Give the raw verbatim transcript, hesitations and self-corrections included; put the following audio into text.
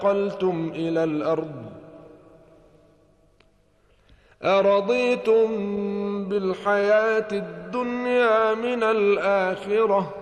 انتقلتم إلى الأرض أرضيتم بالحياة الدنيا من الآخرة